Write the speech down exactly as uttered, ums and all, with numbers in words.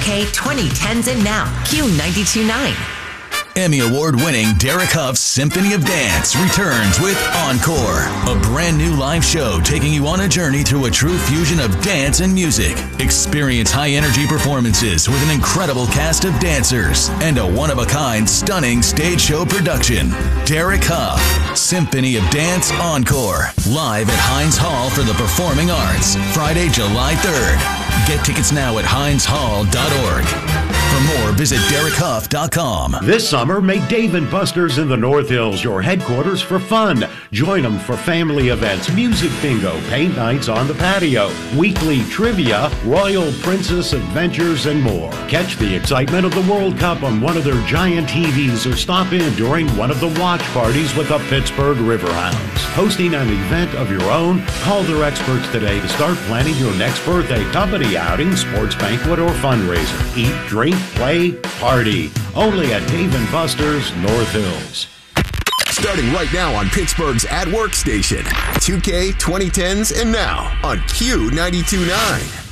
K twenty tens and now, Q ninety-two point nine. Emmy Award-winning Derek Huff's Symphony of Dance returns with Encore, a brand new live show taking you on a journey through a true fusion of dance and music. Experience high-energy performances with an incredible cast of dancers and a one-of-a-kind, stunning stage show production. Derek Huff, Symphony of Dance Encore, live at Heinz Hall for the Performing Arts, Friday, July third. Get tickets now at heinz hall dot org. For more, visit derek huff dot com. This summer, make Dave and Buster's in the North Hills your headquarters for fun. Join them for family events, music bingo, paint nights on the patio, weekly trivia, Royal Princess adventures, and more. Catch the excitement of the World Cup on one of their giant T Vs or stop in during one of the watch parties with the Pittsburgh Riverhounds. Hosting an event of your own? Call their experts today to start planning your next birthday, company outing, sports banquet, or fundraiser. Eat, drink, play, party. Only at Dave and Buster's, North Hills. Starting right now on Pittsburgh's At Work station. two K, twenty tens, and now on Q ninety-two point nine.